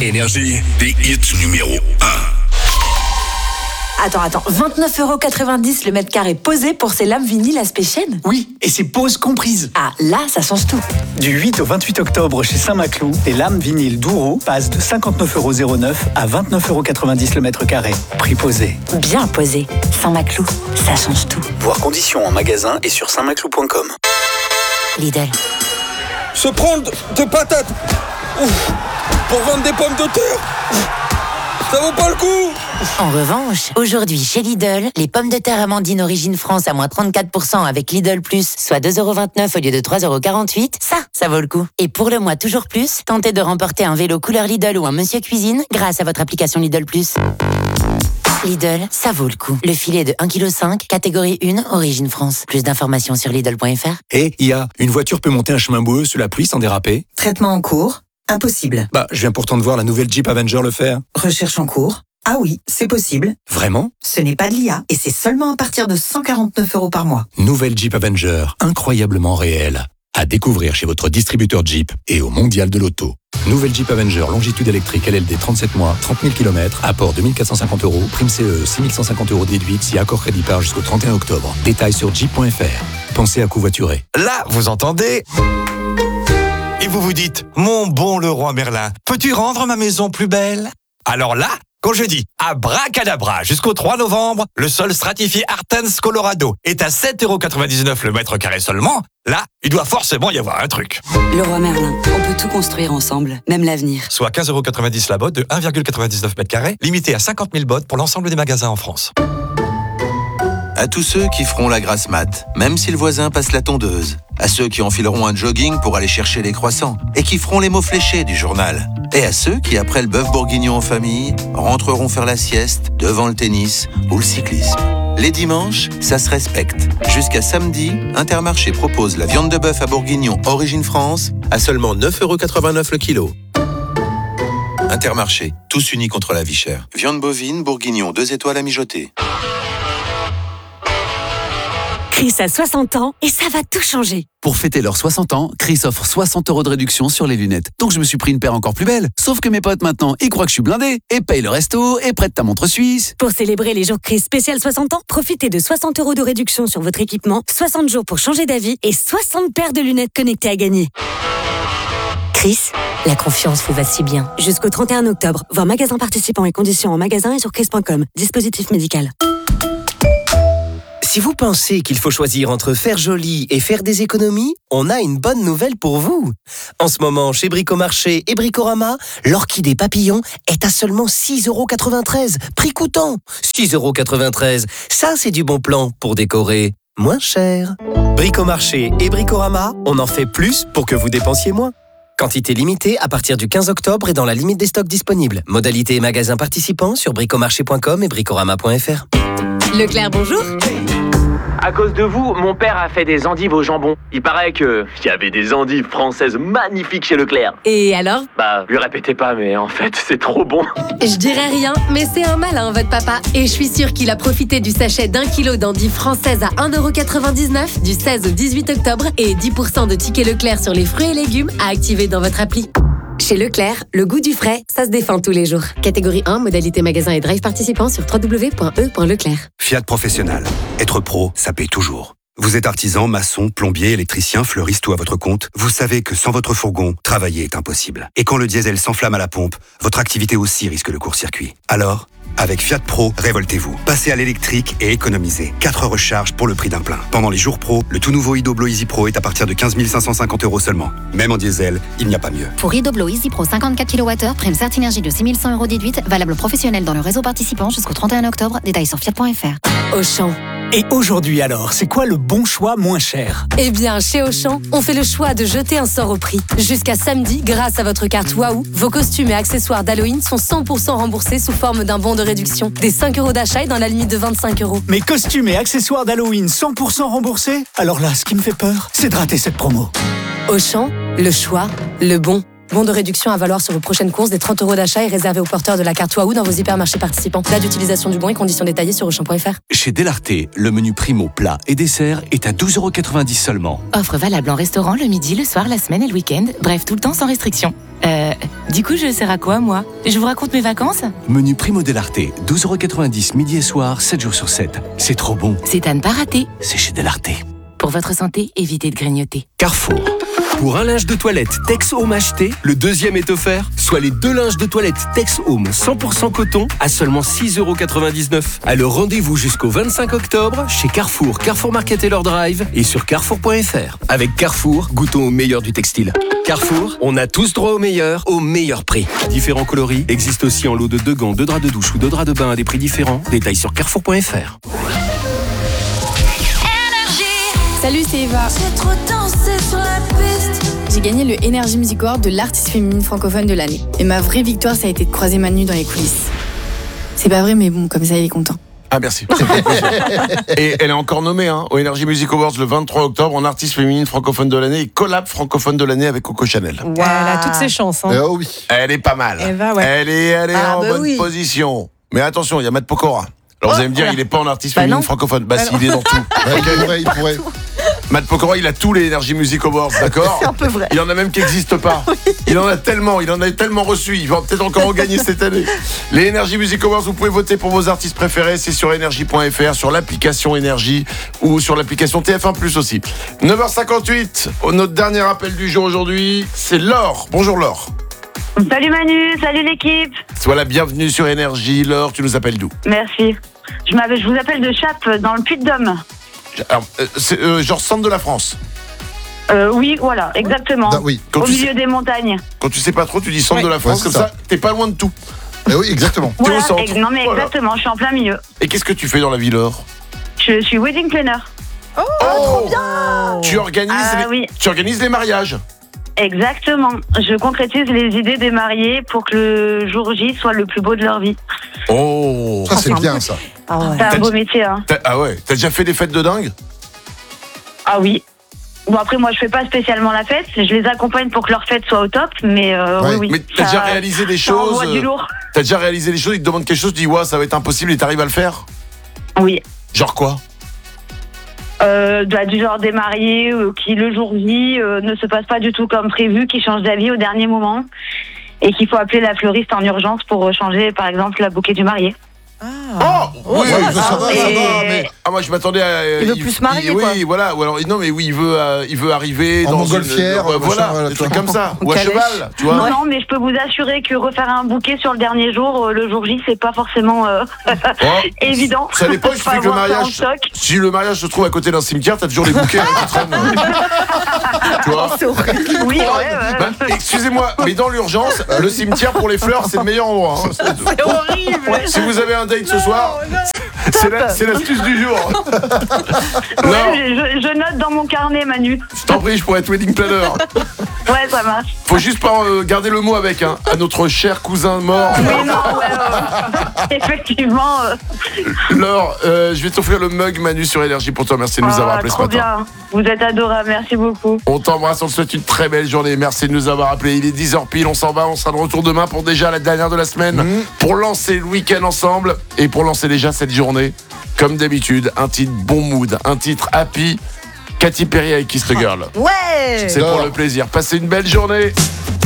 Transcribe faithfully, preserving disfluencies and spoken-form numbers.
Énergie, des hits numéro un. Attends, attends, vingt-neuf euros quatre-vingt-dix le mètre carré posé pour ces lames vinyles aspect chaîne ? Oui, et c'est pose comprise. Ah, là, ça change tout. Du huit au vingt-huit octobre chez Saint-Maclou, les lames vinyles Douro passent de cinquante-neuf euros zéro neuf à vingt-neuf euros quatre-vingt-dix le mètre carré. Prix posé. Bien posé. Saint-Maclou, ça change tout. Voir conditions en magasin et sur saint maclou point com. Lidl. Se prendre de patates Ouf. Pour vendre des pommes de terre Ouf. Ça vaut pas le coup. En revanche, aujourd'hui chez Lidl, les pommes de terre Amandine Origine France à moins trente-quatre pour cent avec Lidl Plus, soit deux euros vingt-neuf au lieu de trois euros quarante-huit, ça, ça vaut le coup. Et pour le mois toujours plus, tentez de remporter un vélo couleur Lidl ou un Monsieur Cuisine grâce à votre application Lidl Plus. Lidl, ça vaut le coup. Le filet de un virgule cinq kilos, catégorie un, Origine France. Plus d'informations sur Lidl point F R. Et I A, une voiture peut monter un chemin boueux sous la pluie sans déraper? Traitement en cours. Impossible. Bah, je viens pourtant de voir la nouvelle Jeep Avenger le faire. Recherche en cours. Ah oui, c'est possible. Vraiment? Ce n'est pas de l'I A et c'est seulement à partir de cent quarante-neuf euros par mois. Nouvelle Jeep Avenger, incroyablement réelle. À découvrir chez votre distributeur Jeep et au Mondial de l'Auto. Nouvelle Jeep Avenger, longitude électrique L L D trente-sept mois, trente mille kilomètres, apport deux mille quatre cent cinquante euros, prime C E six mille cent cinquante euros déduite si accord crédit par jusqu'au trente et un octobre. Détails sur jeep point F R. Pensez à covoiturer. Là, vous entendez? Et vous vous dites, mon bon Leroy Merlin, peux-tu rendre ma maison plus belle? Alors là, quand je dis abracadabra jusqu'au trois novembre, le sol stratifié Artens Colorado est à sept euros quatre-vingt-dix-neuf le mètre carré seulement, là, il doit forcément y avoir un truc. Leroy Merlin, on peut tout construire ensemble, même l'avenir. Soit quinze euros quatre-vingt-dix la botte de un virgule quatre-vingt-dix-neuf mètres carrés, limité à cinquante mille bottes pour l'ensemble des magasins en France. À tous ceux qui feront la grasse mat, même si le voisin passe la tondeuse. À ceux qui enfileront un jogging pour aller chercher les croissants et qui feront les mots fléchés du journal. Et à ceux qui, après le bœuf bourguignon en famille, rentreront faire la sieste devant le tennis ou le cyclisme. Les dimanches, ça se respecte. Jusqu'à samedi, Intermarché propose la viande de bœuf à bourguignon Origine France à seulement neuf euros quatre-vingt-neuf le kilo. Intermarché, tous unis contre la vie chère. Viande bovine, bourguignon, deux étoiles à mijoter. Chris a soixante ans et ça va tout changer. Pour fêter leurs soixante ans, Chris offre soixante euros de réduction sur les lunettes. Donc je me suis pris une paire encore plus belle. Sauf que mes potes maintenant, ils croient que je suis blindé et payent le resto et prêtent ta montre suisse. Pour célébrer les jours Chris spécial soixante ans, profitez de soixante euros de réduction sur votre équipement, soixante jours pour changer d'avis et soixante paires de lunettes connectées à gagner. Chris, la confiance vous va si bien. Jusqu'au trente et un octobre, voir magasin participant et conditions en magasin et sur chris point com. Dispositif médical. Si vous pensez qu'il faut choisir entre faire joli et faire des économies, on a une bonne nouvelle pour vous. En ce moment, chez Bricomarché et Bricorama, l'orchidée papillon est à seulement six euros quatre-vingt-treize, prix coûtant. six euros quatre-vingt-treize, ça c'est du bon plan pour décorer moins cher. Bricomarché et Bricorama, on en fait plus pour que vous dépensiez moins. Quantité limitée à partir du quinze octobre et dans la limite des stocks disponibles. Modalité et magasins participants sur bricomarché point com et bricorama point F R. Leclerc, bonjour. À cause de vous, mon père a fait des endives au jambon. Il paraît que il y avait des endives françaises magnifiques chez Leclerc. Et alors? Bah, lui répétez pas, mais en fait, c'est trop bon. Je dirais rien, mais c'est un malin, votre papa. Et je suis sûre qu'il a profité du sachet d'un kilo d'endives françaises à un euro quatre-vingt-dix-neuf du seize au dix-huit octobre et dix pour cent de tickets Leclerc sur les fruits et légumes à activer dans votre appli. Chez Leclerc, le goût du frais, ça se défend tous les jours. Catégorie un, modalité magasin et drive participant sur w w w point e point leclerc. Fiat Professionnel. Être pro, ça paye toujours. Vous êtes artisan, maçon, plombier, électricien, fleuriste ou à votre compte, vous savez que sans votre fourgon, travailler est impossible. Et quand le diesel s'enflamme à la pompe, votre activité aussi risque le court-circuit. Alors, avec Fiat Pro, révoltez-vous. Passez à l'électrique et économisez. quatre recharges pour le prix d'un plein. Pendant les jours pro, le tout nouveau iDoblo Easy Pro est à partir de quinze mille cinq cent cinquante euros seulement. Même en diesel, il n'y a pas mieux. Pour iDoblo Easy Pro cinquante-quatre kilowattheures, prime Certinergie de six mille cent euros déduite, valable professionnel dans le réseau participant jusqu'au trente et un octobre. Détails sur fiat point F R. Auchan. Et aujourd'hui alors, c'est quoi le bon choix moins cher? Eh bien, chez Auchan, on fait le choix de jeter un sort au prix. Jusqu'à samedi, grâce à votre carte Waouh, vos costumes et accessoires d'Halloween sont cent pour cent remboursés sous forme d'un bon de réduction. Des cinq euros d'achat et dans la limite de vingt-cinq euros. Mes costumes et accessoires d'Halloween cent pour cent remboursés? Alors là, ce qui me fait peur, c'est de rater cette promo. Auchan, le choix, le bon. Bon de réduction à valoir sur vos prochaines courses des trente euros d'achat et réservé aux porteurs de la carte Waouh dans vos hypermarchés participants. Date d'utilisation du bon et conditions détaillées sur auchan point F R. Chez Delarté, le menu primo plat et dessert est à douze euros quatre-vingt-dix seulement. Offre valable en restaurant le midi, le soir, la semaine et le week-end. Bref, tout le temps sans restriction. Euh, Du coup, je sers à quoi, moi? Je vous raconte mes vacances? Menu Primo Dell'Arte, douze euros quatre-vingt-dix midi et soir, sept jours sur sept. C'est trop bon. C'est à ne pas rater. C'est chez Dell'Arte. Pour votre santé, évitez de grignoter. Carrefour. Pour un linge de toilette Tex Home acheté, le deuxième est offert, soit les deux linges de toilette Tex Home cent pour cent coton à seulement six euros quatre-vingt-dix-neuf. Alors rendez-vous jusqu'au vingt-cinq octobre chez Carrefour, Carrefour Market et leur Drive et sur carrefour point f r. Avec Carrefour, goûtons au meilleur du textile. Carrefour, on a tous droit au meilleur, au meilleur prix. Différents coloris existent aussi en lot de deux gants, deux draps de douche ou deux draps de bain à des prix différents. Détails sur carrefour point f r. Salut, c'est Eva. Trop dansé sur la piste. J'ai gagné le Energy Music Award de l'artiste féminine francophone de l'année. Et ma vraie victoire, ça a été de croiser Manu dans les coulisses. C'est pas vrai, mais bon, comme ça, il est content. Ah, merci. Et elle est encore nommée hein, au Energy Music Awards le vingt-trois octobre en artiste féminine francophone de l'année et collab francophone de l'année avec Coco Chanel. Wow. Elle a toutes ses chances. Hein. Euh, oui. Elle est pas mal. Eva, ouais. Elle est, elle est ah, en bah bonne oui. position. Mais attention, il y a Matt Pokora. Alors oh, vous allez me dire, voilà. il est pas en artiste bah féminine non. francophone. Bah, bah s'il est dans tout. Ouais, il pourrait, il pourrait. Matt Pokora, il a tous les Energy Music Awards, d'accord? C'est un peu vrai. Il y en a même qui n'existent pas. Oui. Il en a tellement, il en a tellement reçu. Il va peut-être encore en gagner cette année. Les Energy Music Awards, vous pouvez voter pour vos artistes préférés. C'est sur énergie point f r, sur l'application Énergie ou sur l'application T F un plus aussi. neuf heures cinquante-huit, notre dernier appel du jour aujourd'hui, c'est Laure. Bonjour Laure. Salut Manu, salut l'équipe. Sois la bienvenue sur Énergie. Laure, tu nous appelles d'où? Merci. Je, m'avais, je vous appelle de Chappe, dans le Puy-de-Dôme. Alors, euh, c'est euh, genre centre de la France. Euh, oui, voilà, exactement. Da, oui. Au milieu sais, des montagnes. Quand tu sais pas trop, tu dis centre oui. de la France, ouais, comme ça. ça, t'es pas loin de tout. Eh oui, exactement. Voilà, T'es au centre. ex- non mais Voilà. exactement, je suis en plein milieu. Et qu'est-ce que tu fais dans la vie, Laure? Je suis wedding planner. Oh, trop bien. Tu organises, Ah, les, oui. tu organises les mariages. Exactement. Je concrétise les idées des mariés pour que le jour J soit le plus beau de leur vie. Oh, ça c'est bien ça. Ah ouais. C'est un T'as beau dit- métier, hein. T'as- ah ouais, t'as déjà fait des fêtes de dingue? Ah oui. Bon après moi je fais pas spécialement la fête, je les accompagne pour que leur fête soit au top, mais euh, Ouais. oui oui. Mais t'as ça- déjà réalisé des ça choses envoie du lourd. T'as déjà réalisé des choses, ils te demandent quelque chose, tu dis ouais ça va être impossible et t'arrives à le faire? Oui. Genre quoi? Euh, bah, du genre des mariés euh, qui le jour J euh, ne se passe pas du tout comme prévu, qui changent d'avis au dernier moment et qu'il faut appeler la fleuriste en urgence pour changer par exemple la bouquet du marié. Oh, oui, ouais, ça va, ça Et- va, mais Ah moi je m'attendais à euh, Il veut plus se marier, il- oui quoi. voilà ou alors non mais oui il veut euh, il veut arriver En dans montgolfière, une, euh, machin, voilà voilà, des tu trucs vois. comme ça En ou à calèche. cheval tu vois. Non, non, mais je peux vous assurer que refaire un bouquet sur le dernier jour, euh, le jour J, c'est pas forcément euh, Oh, évident. ça dépend, il Faut suffit que le avoir ça en mariage stock. si le mariage se trouve à côté d'un cimetière t'as toujours les bouquets hein, qui traînent. Tu vois. Oui, ouais, ouais. Bah, excusez-moi, mais dans l'urgence, le cimetière pour les fleurs, c'est le meilleur endroit. Hein. C'est horrible. Si vous avez un date ce soir, c'est la- c'est l'astuce du jour. Ouais, Non, je, je note dans mon carnet, Manu. je t'en prie, je pourrais être wedding planner. Ouais, ça marche. Faut juste pas euh, garder le mot avec, hein, à notre cher cousin mort. Oui, non, ouais, ouais. Effectivement. euh, Laure, euh, je vais t'offrir le mug Manu sur Énergie pour toi. Merci de nous avoir ah, appelés ce trop matin. bien. Vous êtes adorable, merci beaucoup. On t'embrasse, on te souhaite une très belle journée. Merci de nous avoir appelés. Il est dix heures pile, on s'en va. On sera de retour demain pour déjà la dernière de la semaine. Mmh. Pour lancer le week-end ensemble et pour lancer déjà cette journée. Comme d'habitude, un titre bon mood, un titre happy. Katy Perry avec Kiss the Girl. Ouais. C'est pour le plaisir. Passez une belle journée.